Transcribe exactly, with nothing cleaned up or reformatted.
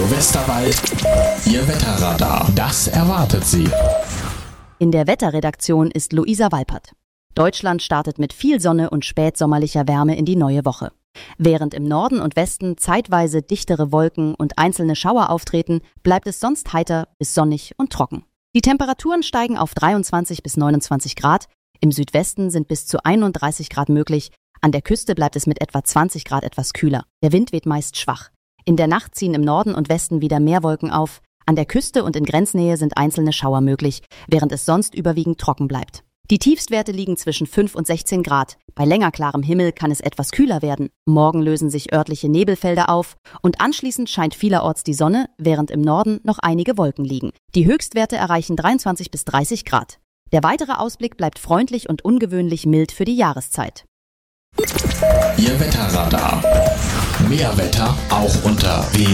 Radio Westerwald, Ihr Wetterradar. Das erwartet Sie. In der Wetterredaktion ist Luisa Walpert. Deutschland startet mit viel Sonne und spätsommerlicher Wärme in die neue Woche. Während im Norden und Westen zeitweise dichtere Wolken und einzelne Schauer auftreten, bleibt es sonst heiter bis sonnig und trocken. Die Temperaturen steigen auf dreiundzwanzig bis neunundzwanzig Grad, im Südwesten sind bis zu einunddreißig Grad möglich, an der Küste bleibt es mit etwa zwanzig Grad etwas kühler. Der Wind weht meist schwach. In der Nacht ziehen im Norden und Westen wieder mehr Wolken auf, an der Küste und in Grenznähe sind einzelne Schauer möglich, während es sonst überwiegend trocken bleibt. Die Tiefstwerte liegen zwischen fünf und sechzehn Grad. Bei länger klarem Himmel kann es etwas kühler werden. Morgen lösen sich örtliche Nebelfelder auf und anschließend scheint vielerorts die Sonne, während im Norden noch einige Wolken liegen. Die Höchstwerte erreichen dreiundzwanzig bis dreißig Grad. Der weitere Ausblick bleibt freundlich und ungewöhnlich mild für die Jahreszeit. Ihr Wetterradar. Mehr Wetter auch unter w